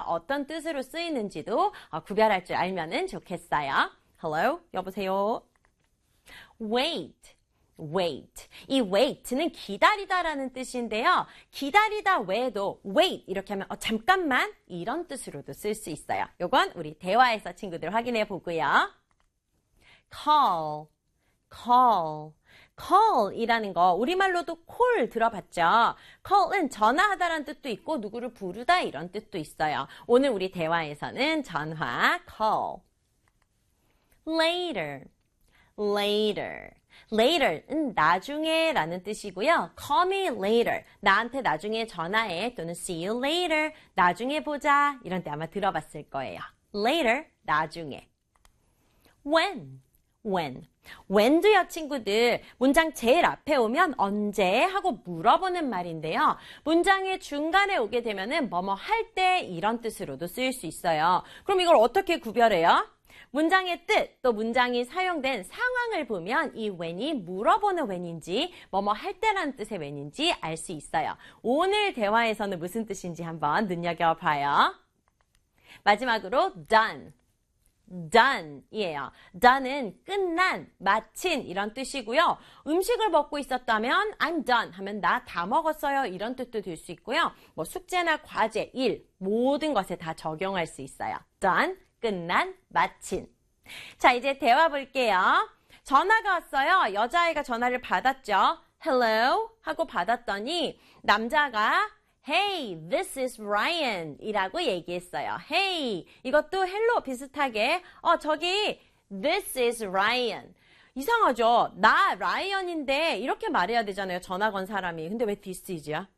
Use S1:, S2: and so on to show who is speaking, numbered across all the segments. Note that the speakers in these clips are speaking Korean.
S1: 어떤 뜻으로 쓰이는지도 구별할 줄 알면은 좋겠어요. Hello? 여보세요? Wait. wait. 이 wait는 기다리다라는 뜻인데요. 기다리다 외에도 wait 이렇게 하면 잠깐만 이런 뜻으로도 쓸 수 있어요. 요건 우리 대화에서 친구들 확인해 보고요. call, call. call이라는 거 우리말로도 call 들어봤죠? call은 전화하다라는 뜻도 있고 누구를 부르다 이런 뜻도 있어요. 오늘 우리 대화에서는 전화 call. later, later. later은 나중에 라는 뜻이고요. call me later. 나한테 나중에 전화해 또는 see you later. 나중에 보자. 이런 때 아마 들어봤을 거예요. later, 나중에. when, when. when도요 친구들 문장 제일 앞에 오면 언제 하고 물어보는 말인데요. 문장의 중간에 오게 되면은 뭐뭐 할 때 이런 뜻으로도 쓰일 수 있어요. 그럼 이걸 어떻게 구별해요? 문장의 뜻, 또 문장이 사용된 상황을 보면 이 when이 물어보는 when인지 뭐뭐 할 때라는 뜻의 when인지 알 수 있어요. 오늘 대화에서는 무슨 뜻인지 한번 눈여겨봐요. 마지막으로 done. done이에요. done은 끝난, 마친 이런 뜻이고요. 음식을 먹고 있었다면 I'm done 하면 나 다 먹었어요 이런 뜻도 될 수 있고요. 뭐 숙제나 과제, 일 모든 것에 다 적용할 수 있어요. done, 끝난, 마친. 자, 이제 대화 볼게요. 전화가 왔어요. 여자아이가 전화를 받았죠. Hello 하고 받았더니 남자가 Hey, this is Ryan 이라고 얘기했어요. Hey, 이것도 hello 비슷하게 저기 this is Ryan. 이상하죠? 나 라이언인데 이렇게 말해야 되잖아요. 전화 건 사람이. 근데 왜 this is야?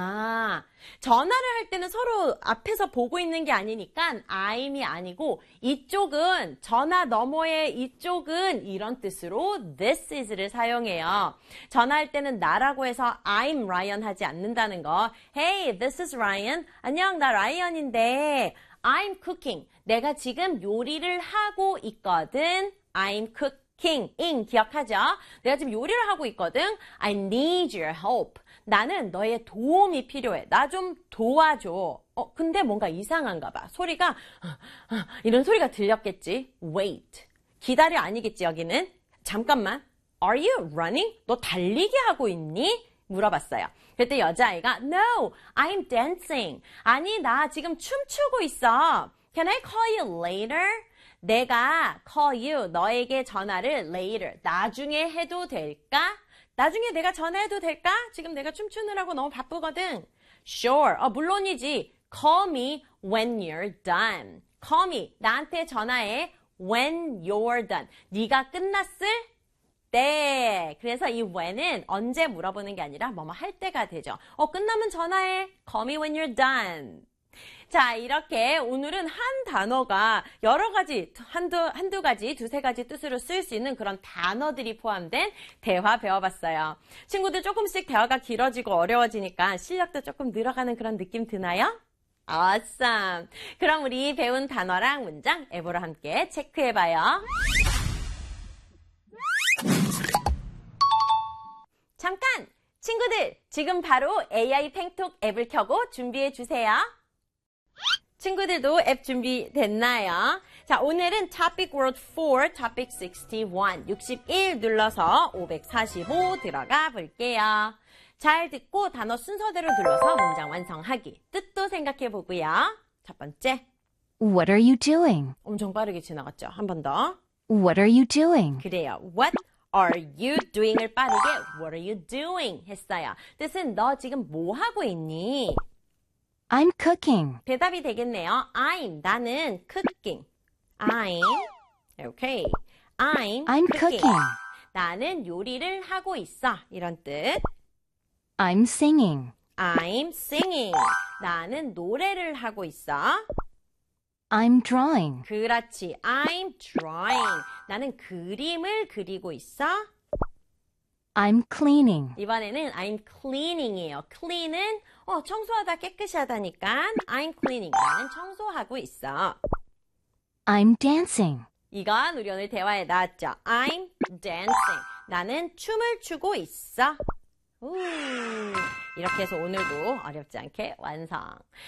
S1: 전화를 할 때는 서로 앞에서 보고 있는 게 아니니까 I'm이 아니고 이쪽은 전화 너머의 이쪽은 이런 뜻으로 this is를 사용해요. 전화할 때는 나라고 해서 I'm Ryan 하지 않는다는 거. Hey, this is Ryan. 안녕, 나 라이언인데 I'm cooking. 내가 지금 요리를 하고 있거든. I'm cooking. 기억하죠? 내가 지금 요리를 하고 있거든. I need your help. 나는 너의 도움이 필요해. 나 좀 도와줘. 근데 뭔가 이상한가 봐. 소리가 이런 소리가 들렸겠지. Wait. 기다려 아니겠지 여기는. 잠깐만. Are you running? 너 달리기 하고 있니? 물어봤어요. 그때 여자아이가 No, I'm dancing. 아니 나 지금 춤추고 있어. Can I call you later? 내가 call you, 너에게 전화를 later, 나중에 해도 될까? 나중에 내가 전화해도 될까? 지금 내가 춤추느라고 너무 바쁘거든. Sure, 물론이지. Call me when you're done. Call me, 나한테 전화해 when you're done. 네가 끝났을 때. 그래서 이 when은 언제 물어보는 게 아니라 뭐뭐 할 때가 되죠. 끝나면 전화해. Call me when you're done. 자, 이렇게 오늘은 한 단어가 여러 가지, 한두 가지, 두세 가지 뜻으로 쓸 수 있는 그런 단어들이 포함된 대화 배워봤어요. 친구들 조금씩 대화가 길어지고 어려워지니까 실력도 조금 늘어가는 그런 느낌 드나요? Awesome! 그럼 우리 배운 단어랑 문장 앱으로 함께 체크해봐요. 잠깐! 친구들, 지금 바로 AI 팽톡 앱을 켜고 준비해주세요. 친구들도 앱 준비됐나요? 자, 오늘은 Topic Word 4, Topic 61, 61 눌러서 545 들어가 볼게요. 잘 듣고 단어 순서대로 눌러서 문장 완성하기. 뜻도 생각해 보고요. 첫 번째.
S2: What are you doing?
S1: 엄청 빠르게 지나갔죠? 한 번 더.
S2: What are you doing?
S1: 그래요. What are you doing을 빠르게 What are you doing 했어요. 뜻은 너 지금 뭐 하고 있니?
S2: I'm cooking.
S1: 대답이 되겠네요. 나는 cooking. okay. I'm
S2: cooking.
S1: 나는 요리를 하고 있어. 이런 뜻.
S2: I'm singing.
S1: I'm singing. 나는 노래를 하고 있어.
S2: I'm drawing.
S1: 그렇지. I'm drawing. 나는 그림을 그리고 있어.
S2: I'm cleaning.
S1: 이번에는 I'm cleaning이에요. clean은 청소하다 깨끗이 하다니까 I'm cleaning. 나는 청소하고 있어.
S2: I'm dancing.
S1: 이건 우리 오늘 대화에 나왔죠. I'm dancing. 나는 춤을 추고 있어. 이렇게 해서 오늘도 어렵지 않게 완성.